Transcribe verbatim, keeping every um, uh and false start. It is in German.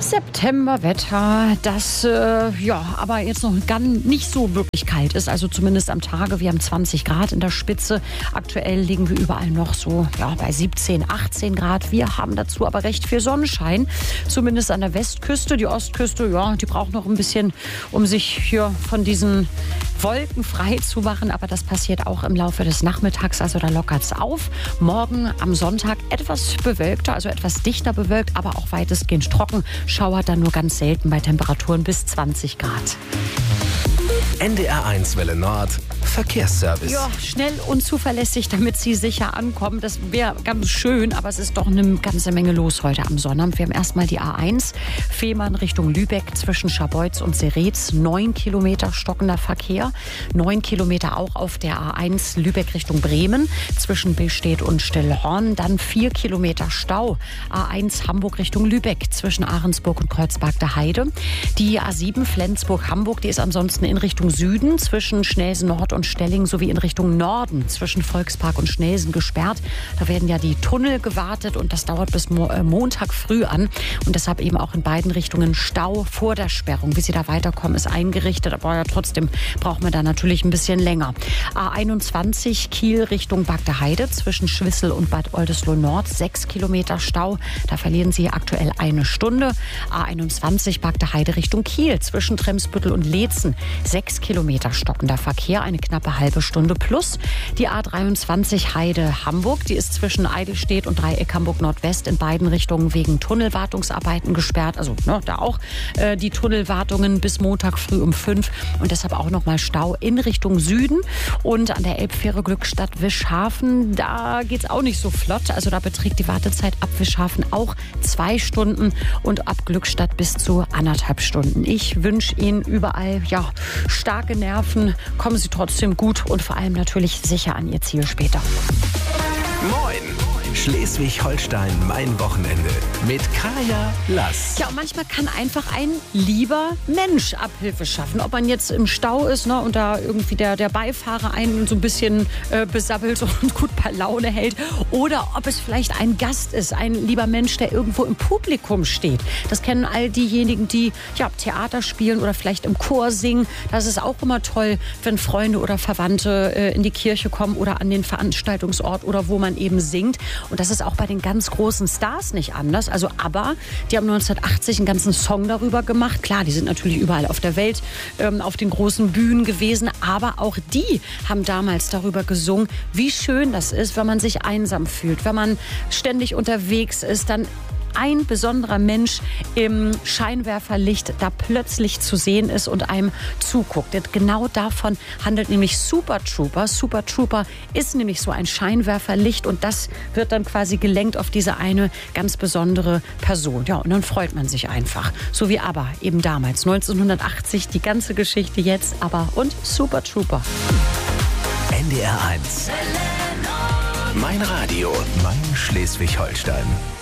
Septemberwetter, das äh, ja, aber jetzt noch gar nicht so wirklich kalt ist, also zumindest am Tage. Wir haben zwanzig Grad in der Spitze. Aktuell liegen wir überall noch so ja, bei siebzehn, achtzehn Grad. Wir haben dazu aber recht viel Sonnenschein, zumindest an der Westküste. Die Ostküste, ja, die braucht noch ein bisschen, um sich hier von diesen Wolken frei zu machen. Aber das passiert auch im Laufe des Nachmittags, also da lockert es auf. Morgen am Sonntag etwas bewölkter, also etwas dichter bewölkt, aber auch weitestgehend trocken. Schauert dann nur ganz selten bei Temperaturen bis zwanzig Grad. N D R eins Welle Nord, Verkehrsservice. Ja, schnell und zuverlässig, damit Sie sicher ankommen. Das wäre ganz schön, aber es ist doch eine ganze Menge los heute am Sonnabend. Wir haben erstmal die A eins, Fehmarn Richtung Lübeck zwischen Scharbeutz und Seretz. Neun Kilometer stockender Verkehr. Neun Kilometer auch auf der A eins Lübeck Richtung Bremen zwischen Billstedt und Stillhorn. Dann vier Kilometer Stau. A eins Hamburg Richtung Lübeck zwischen Ahrensburg und Kreuzberg der Heide. Die A sieben Flensburg-Hamburg, die ist ansonsten in Richtung Süden zwischen Schnelsen Nord und Stelling sowie in Richtung Norden zwischen Volkspark und Schnelsen gesperrt. Da werden ja die Tunnel gewartet und das dauert bis Mo- äh, Montag früh an. Und deshalb eben auch in beiden Richtungen Stau vor der Sperrung. Wie Sie da weiterkommen, ist eingerichtet, aber ja, trotzdem braucht man da natürlich ein bisschen länger. A einundzwanzig Kiel Richtung Bagde Heide zwischen Schwissel und Bad Oldesloe Nord. Sechs Kilometer Stau. Da verlieren Sie aktuell eine Stunde. A einundzwanzig Bagde Heide Richtung Kiel zwischen Tremsbüttel und Leetzen. Sechs Kilometer stockender Verkehr, eine knappe halbe Stunde plus. Die A dreiundzwanzig Heide Hamburg, die ist zwischen Eidelstedt und Dreieck Hamburg Nordwest in beiden Richtungen wegen Tunnelwartungsarbeiten gesperrt. Also ne, da auch äh, die Tunnelwartungen bis Montag früh um fünf und deshalb auch nochmal Stau in Richtung Süden. Und an der Elbfähre Glückstadt Wischhafen, da geht es auch nicht so flott. Also da beträgt die Wartezeit ab Wischhafen auch zwei Stunden und ab Glückstadt bis zu anderthalb Stunden. Ich wünsche Ihnen überall ja starke Nerven, kommen Sie trotzdem gut und vor allem natürlich sicher an Ihr Ziel später. Moin! Schleswig-Holstein, mein Wochenende mit Kaya Lass. Ja, und manchmal kann einfach ein lieber Mensch Abhilfe schaffen. Ob man jetzt im Stau ist, ne, und da irgendwie der, der Beifahrer einen so ein bisschen äh, besabbelt und gut bei Laune hält. Oder ob es vielleicht ein Gast ist, ein lieber Mensch, der irgendwo im Publikum steht. Das kennen all diejenigen, die ja, Theater spielen oder vielleicht im Chor singen. Das ist auch immer toll, wenn Freunde oder Verwandte äh, in die Kirche kommen oder an den Veranstaltungsort oder wo man eben singt. Und das ist auch bei den ganz großen Stars nicht anders. Also ABBA, die haben neunzehnhundertachtzig einen ganzen Song darüber gemacht. Klar, die sind natürlich überall auf der Welt, ähm, auf den großen Bühnen gewesen. Aber auch die haben damals darüber gesungen, wie schön das ist, wenn man sich einsam fühlt. Wenn man ständig unterwegs ist, dann ein besonderer Mensch im Scheinwerferlicht da plötzlich zu sehen ist und einem zuguckt. Genau davon handelt nämlich Super Trooper. Super Trooper ist nämlich so ein Scheinwerferlicht und das wird dann quasi gelenkt auf diese eine ganz besondere Person. Ja, und dann freut man sich einfach. So wie ABBA eben damals, neunzehnhundertachtzig, die ganze Geschichte jetzt, ABBA und Super Trooper. N D R eins. Mein Radio, mein Schleswig-Holstein.